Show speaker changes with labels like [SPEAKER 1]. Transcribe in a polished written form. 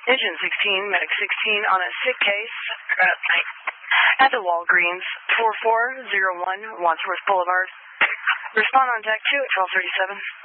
[SPEAKER 1] Engine 16, Medic 16 on a sick case at the Walgreens, 4401 Wadsworth Boulevard. Respond on deck 2 at 12:37.